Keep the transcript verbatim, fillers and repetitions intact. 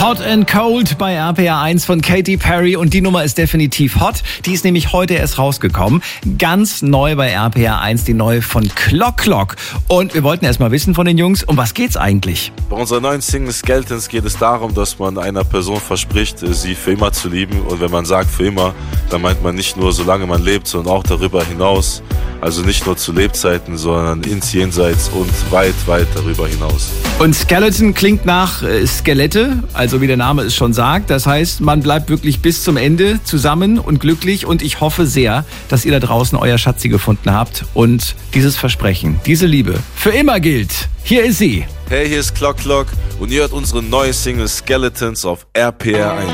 Hot and Cold bei R P R eins von Katy Perry und die Nummer ist definitiv hot. Die ist nämlich heute erst rausgekommen. Ganz neu bei R P R eins, die neue von Clock Clock. Und wir wollten erst mal wissen von den Jungs, um was geht's eigentlich? Bei unserer neuen Single Skeletons geht es darum, dass man einer Person verspricht, sie für immer zu lieben. Und wenn man sagt für immer, dann meint man nicht nur solange man lebt, sondern auch darüber hinaus. Also nicht nur zu Lebzeiten, sondern ins Jenseits und weit, weit darüber hinaus. Und Skeleton klingt nach äh, Skelette, also wie der Name es schon sagt. Das heißt, man bleibt wirklich bis zum Ende zusammen und glücklich. Und ich hoffe sehr, dass ihr da draußen euer Schatzi gefunden habt und dieses Versprechen, diese Liebe für immer gilt. Hier ist sie. Hey, hier ist Clock Clock und ihr hört unsere neue Single Skeletons auf R P R eins.